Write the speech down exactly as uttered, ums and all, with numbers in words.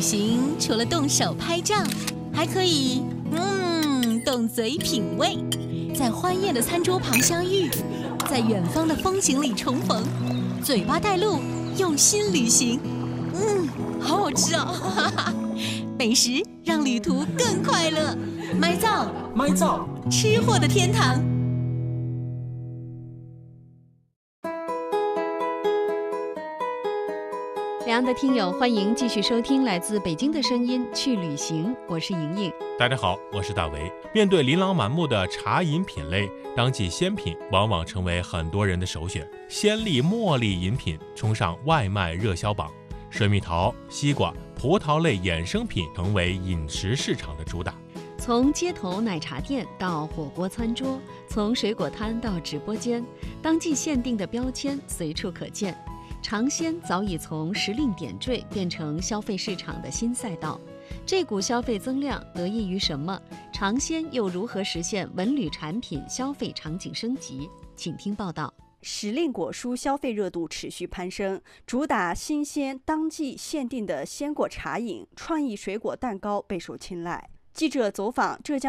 行除了动手拍照，还可以嗯动嘴品味，在欢宴的餐桌旁相遇，在远方的风景里重逢，嘴巴带路，用心旅行。嗯，好好吃哦！美食让旅途更快乐。麦造， 麦造， 吃货的天堂。两岸的听友，欢迎继续收听来自北京的声音去旅行，我是莹莹。 大家好，我是大为。面对琳琅满目的茶饮品类，当季鲜品往往成为很多人的首选。鲜丽茉莉饮品冲上外卖热销榜，水蜜桃、西瓜、葡萄类衍生品成为饮食市场的主打。 从街头奶茶店到火锅餐桌，从水果摊到直播间，当季限定的标签随处可见。尝鲜早已从时令点缀变成消费市场的新赛道，这股消费增量得益于什么？尝鲜又如何实现文旅产品消费场景升级？请听报道。 时令果蔬消费热度持续攀升，主打新鲜当季限定的鲜果茶饮、创意水果蛋糕备受青睐。记者走访浙江